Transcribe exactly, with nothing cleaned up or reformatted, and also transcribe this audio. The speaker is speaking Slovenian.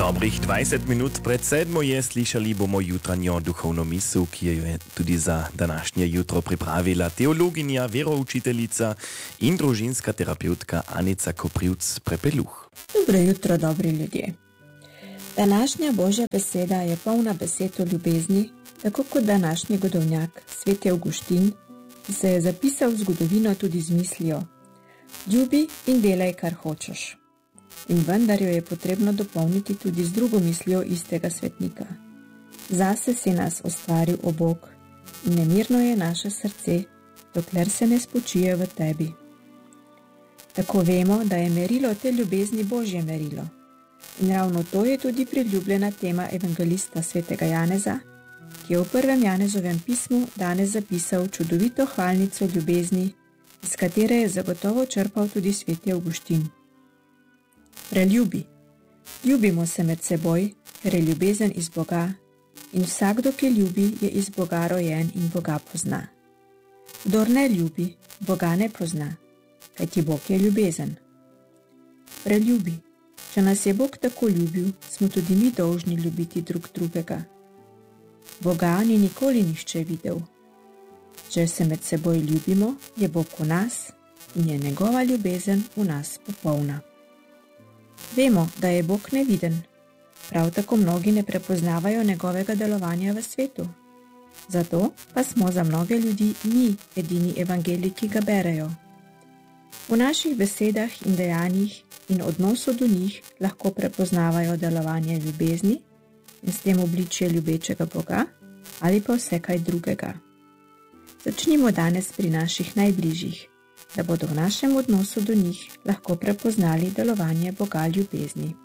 Dobrih dvajset minut pred sedmo je slišali bomo jutranjo duhovno misel, ki jo je tudi za današnje jutro pripravila teologinja, veroučiteljica in družinska terapeutka Anica Koprivc-Prepeluh. Dobro jutro, dobri ljudje. Današnja Božja beseda je polna besed o ljubezni, tako kot današnji godovnjak, sveti Avguštin, ki se je zapisal v zgodovino tudi z mislijo: ljubi in delaj, kar hočeš. In vendar jo je potrebno dopolniti tudi z drugo mislijo istega svetnika. Zase si nas ustvaril, o Bog, in nemirno je naše srce, dokler se ne spočije v tebi. Tako vemo, da je merilo te ljubezni Božje merilo. In ravno to je tudi priljubljena tema evangelista svetega Janeza, ki je v prvem Janezovem pismu danes zapisal čudovito hvalnico ljubezni, iz katere je zagotovo črpal tudi sveti Avguštin. Preljubi. Ljubimo se med seboj, ker je ljubezen iz Boga, in vsakdo, ki ljubi, je iz Boga rojen in Boga pozna. Kdor ne ljubi, Boga ne pozna, kajti Bog je ljubezen. Preljubi. Če nas je Bog tako ljubil, smo tudi mi dolžni ljubiti drug drugega. Boga ni nikoli nihče videl. Če se med seboj ljubimo, je Bog v nas in je njegova ljubezen v nas popolna. Vemo, da je Bog neviden, prav tako mnogi ne prepoznavajo njegovega delovanja v svetu. Zato pa smo za mnoge ljudi mi edini evangelij, ki ga berejo. V naših besedah in dejanjih in odnosu do njih lahko prepoznavajo delovanje ljubezni in s tem obličje ljubečega Boga ali pa vse kaj drugega. Začnimo danes pri naših najbližjih, da bodo v našem odnosu do njih lahko prepoznali delovanje Boga ljubezni.